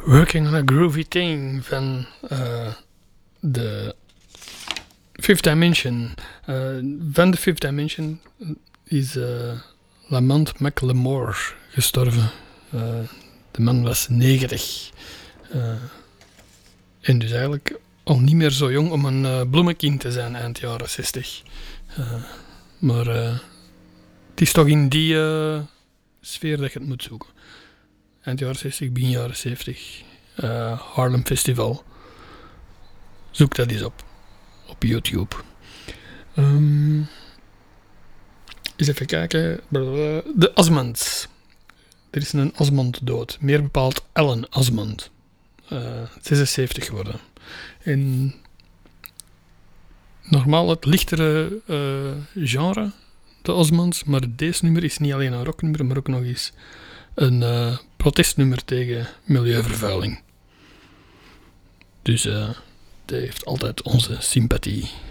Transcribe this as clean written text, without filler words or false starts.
Working on a Groovy Thing van de Fifth Dimension. Van de Fifth Dimension is Lamont McLemore gestorven. De man was 90. En dus eigenlijk al niet meer zo jong om een bloemenkind te zijn eind jaren 60. Maar het is toch in die sfeer dat je het moet zoeken. Eind jaren 60, begin jaren 70. Harlem Festival. Zoek dat eens op. Op YouTube. Eens even kijken. De Osmonds. Er is een Osmond dood. Meer bepaald Alan Osmond. 76 geworden. En normaal het lichtere genre, de Osmonds. Maar deze nummer is niet alleen een rocknummer, maar ook nog eens een protestnummer tegen milieuvervuiling. Dus die heeft altijd onze sympathie.